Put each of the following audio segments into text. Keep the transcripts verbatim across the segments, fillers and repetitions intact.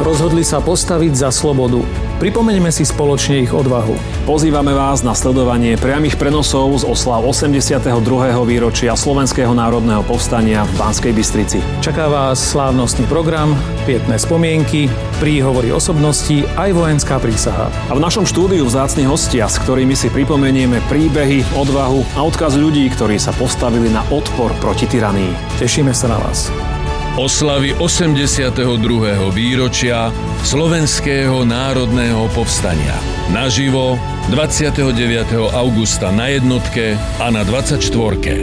rozhodli sa postaviť za slobodu. Pripomeňme si spoločne ich odvahu. Pozývame vás na sledovanie priamych prenosov z oslav osemdesiateho druhého výročia Slovenského národného povstania v Banskej Bystrici. Čaká vás slávnostný program, pietné spomienky, príhovory osobností aj vojenská prísaha. A v našom štúdiu vzácni hostia, s ktorými si pripomenieme príbehy, odvahu a odkaz ľudí, ktorí sa postavili na odpor proti tyranii. Tešíme sa na vás. Oslavy osemdesiateho druhého výročia Slovenského národného povstania. Naživo dvadsiateho deviateho augusta na Jednotke a na dvadsaťštvorke.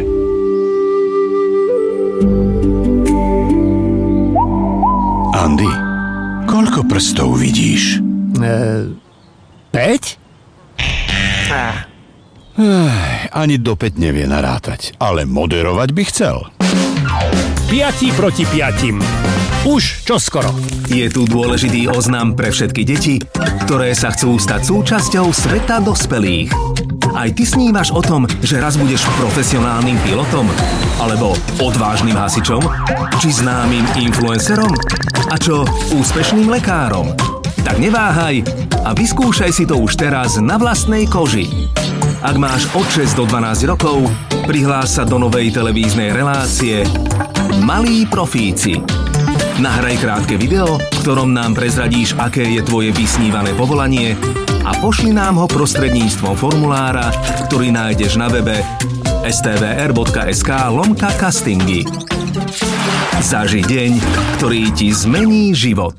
Andy, koľko prstov vidíš? E, päť? Ech, ani do päť nevie narátať, ale moderovať by chcel. Piati proti piatim. Už čoskoro. Je tu dôležitý oznam pre všetky deti, ktoré sa chcú stať súčasťou sveta dospelých. Aj ty snívaš o tom, že raz budeš profesionálnym pilotom? Alebo odvážnym hasičom? Či známym influencerom? A čo úspešným lekárom? Tak neváhaj a vyskúšaj si to už teraz na vlastnej koži. Ak máš od šesť do dvanásť rokov, prihlás sa do novej televíznej relácie Malí profíci. Nahraj krátke video, v ktorom nám prezradíš, aké je tvoje vysnívané povolanie a pošli nám ho prostredníctvom formulára, ktorý nájdeš na webe stvr.sk lomka castingy. Zaži deň, ktorý ti zmení život.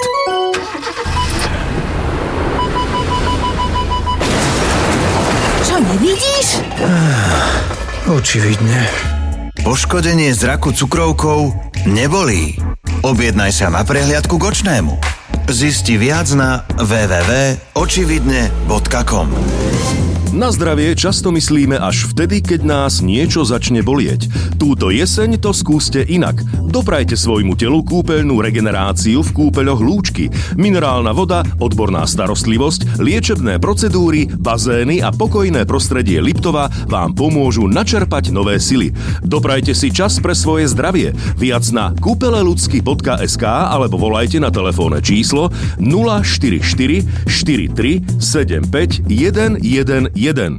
Čo, nevidíš? Očividne. Poškodenie zraku cukrovkou nebolí. Objednaj sa na prehliadku k očnému. Zisti viac na w w w bodka očividne bodka com. Na zdravie často myslíme až vtedy, keď nás niečo začne bolieť. Túto jeseň to skúste inak. Doprajte svojmu telu kúpeľnú regeneráciu v kúpeľoch Lúčky. Minerálna voda, odborná starostlivosť, liečebné procedúry, bazény a pokojné prostredie Liptova vám pomôžu načerpať nové sily. Doprajte si čas pre svoje zdravie. Viac na kúpeleludsky bodka es ká alebo volajte na telefónne číslo nula štyri štyri štyri tri sedem päť jeden jeden jeden.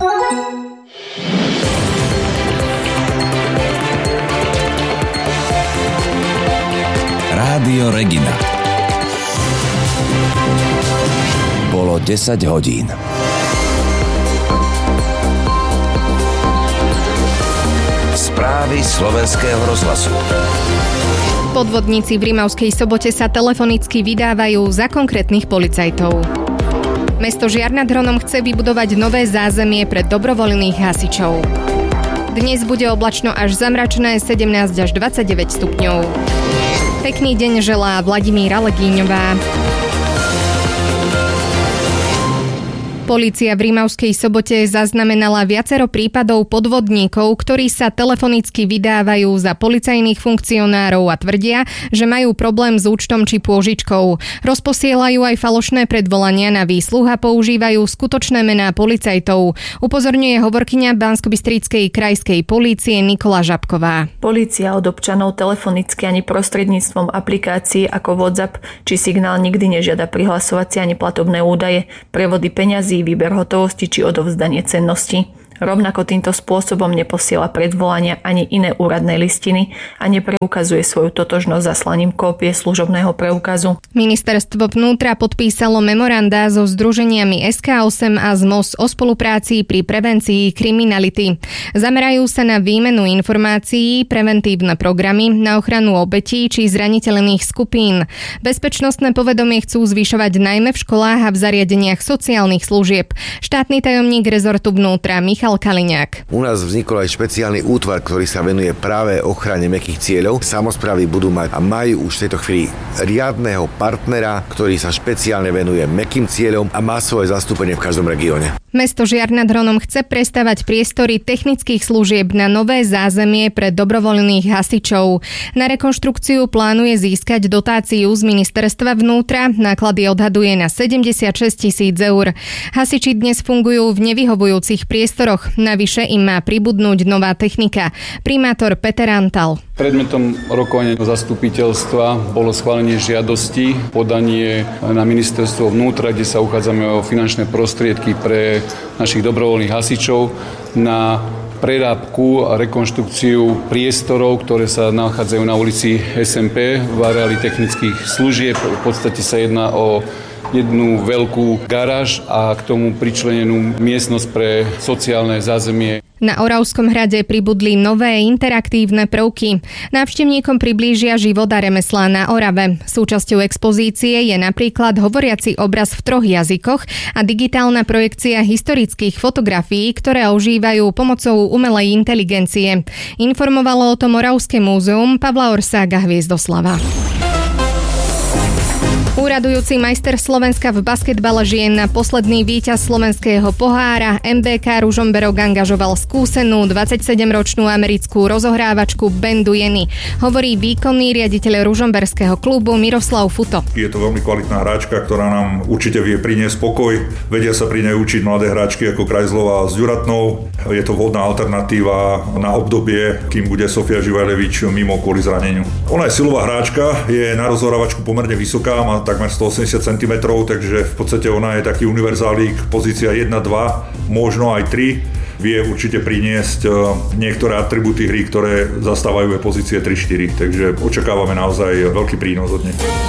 Rádio Regina. Bolo desať hodín. Správy slovenského rozhlasu. Podvodníci v Rimavskej Sobote sa telefonicky vydávajú za konkrétnych policajtov. Mesto Žiar nad Hronom chce vybudovať nové zázemie pre dobrovoľných hasičov. Dnes bude oblačno až zamračené sedemnásť až dvadsaťdeväť stupňov. Pekný deň želá Vladimíra Legíňová. Polícia v Rimavskej Sobote zaznamenala viacero prípadov podvodníkov, ktorí sa telefonicky vydávajú za policajných funkcionárov a tvrdia, že majú problém s účtom či pôžičkou. Rozposielajú aj falošné predvolania na výsluh a používajú skutočné mená policajtov. Upozorňuje hovorkyňa Banskobystrickej krajskej polície Nikola Žabková. Polícia od občanov telefonicky ani prostredníctvom aplikácií ako WhatsApp či Signál nikdy nežiada prihlasovacie ani platobné údaje, prevody peňazí, výber hotovosti či odovzdanie cennosti. Rovnako týmto spôsobom neposiela predvolania ani iné úradné listiny a nepreukazuje svoju totožnosť zaslaním kópie služobného preukazu. Ministerstvo vnútra podpísalo memorandá so združeniami es ká osem a zet em o es o spolupráci pri prevencii kriminality. Zamerajú sa na výmenu informácií, preventívne programy, na ochranu obetí či zraniteľných skupín. Bezpečnostné povedomie chcú zvyšovať najmä v školách a v zariadeniach sociálnych služieb. Štátny tajomník rezortu vnútra Michal Kaliňák. U nás vznikol aj špeciálny útvar, ktorý sa venuje práve ochrane mäkkých cieľov. Samosprávy budú mať a majú už v tejto chvíli riadneho partnera, ktorý sa špeciálne venuje mäkkým cieľom a má svoje zastúpenie v každom regióne. Mesto Žiar nad Hronom chce prestavať priestory technických služieb na nové zázemie pre dobrovoľných hasičov. Na rekonštrukciu plánuje získať dotáciu z ministerstva vnútra, náklady odhaduje na sedemdesiatšesť tisíc eur. Hasiči dnes fungujú v nevyhovujúcich priestoroch, navyše im má pribudnúť nová technika. Primátor Peter Antal. Predmetom rokovania zastupiteľstva bolo schválenie žiadosti, podanie na ministerstvo vnútra, kde sa uchádzame o finančné prostriedky pre našich dobrovoľných hasičov na prerábku a rekonštrukciu priestorov, ktoré sa nachádzajú na ulici es em pé v areáli technických služieb. V podstate sa jedná o jednu veľkú garáž a k tomu pričlenenú miestnosť pre sociálne zázemie. Na Oravskom hrade pribudli nové interaktívne prvky. Návštevníkom priblížia život a remeslá na Orave. Súčasťou expozície je napríklad hovoriaci obraz v troch jazykoch a digitálna projekcia historických fotografií, ktoré ožívajú pomocou umelej inteligencie. Informovalo o tom Oravské múzeum Pavla Orsága Hviezdoslava. Úradujúci majster Slovenska v basketbale žien na posledný víťaz slovenského pohára em bé ká Ružomberok angažoval skúsenú dvadsaťsedemročnú americkú rozohrávačku Bendu Jenny. Hovorí výkonný riaditeľ ružomberského klubu Miroslav Futo. Je to veľmi kvalitná hráčka, ktorá nám určite vie priniesť pokoj. Vedia sa pri nej učiť mladé hráčky ako Krajzlová s Ďuratnou. Je to vhodná alternatíva na obdobie, kým bude Sofia Živajlevič mimo kvôli zraneniu. Ona je silová hráčka, je na rozohrávačku pomerne vysoká, má takmer stoosemdesiat centimetrov, takže v podstate ona je taký univerzálík, pozícia jedna dva, možno aj tri. Vie určite priniesť niektoré atribúty hry, ktoré zastávajú aj pozície tri štyri, takže očakávame naozaj veľký prínos od nej.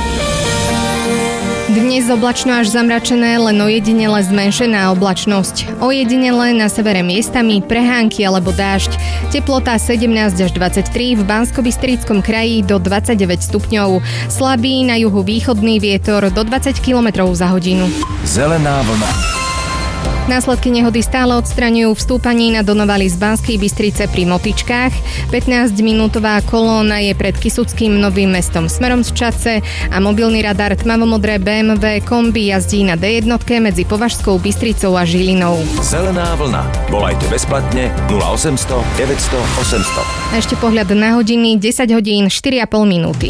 Dnes oblačno až zamračené, len ojedinele zmenšená oblačnosť. Ojedinele na severe miestami prehánky alebo dážď. Teplota sedemnásť až dvadsaťtri, v Banskobystrickom kraji do dvadsaťdeväť stupňov. Slabý na juhu východný vietor do dvadsať kilometrov za hodinu. Zelená vlna. Následky nehody stále odstraňujú v stúpaní na Donovali z Banskej Bystrice pri Motičkách. pätnásťminútová kolóna je pred Kysuckým Novým Mestom smerom z Čadce a mobilný radar tmavomodré bé em vé kombi jazdí na dé jedna medzi Považskou Bystricou a Žilinou. Zelená vlna. Volajte bezplatne nula osemsto deväťsto osemsto. A ešte pohľad na hodiny, desať hodín štyri a pol minúty.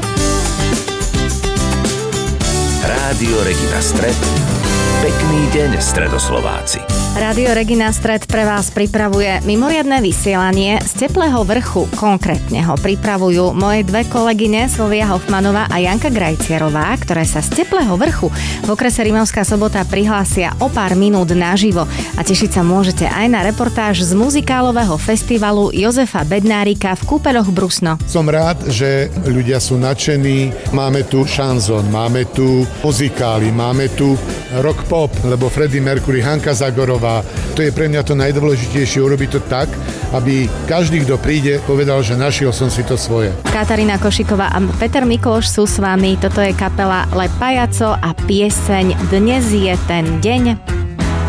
Rádio Regina Stred. Pekný deň, Stredoslováci. Rádio Regina Stred pre vás pripravuje mimoriadne vysielanie z Teplého vrchu. Konkrétne ho pripravujú moje dve kolegyne Silvia Hofmanová a Janka Grajcierová, ktoré sa z Teplého vrchu v okrese Rimavská Sobota prihlásia o pár minút naživo. A tešiť sa môžete aj na reportáž z muzikálového festivalu Jozefa Bednárika v kúpeľoch Brusno. Som rád, že ľudia sú nadšení. Máme tu šanzón, máme tu muzikály, máme tu rock pop, lebo Freddie Mercury, Hanka Zagorová. To je pre mňa to najdôležitejšie, urobiť to tak, aby každý, kto príde, povedal, že našiel som si to svoje. Katarína Košiková a Peter Mikloš sú s vami. Toto je kapela Le Pajaco a pieseň Dnes je ten deň.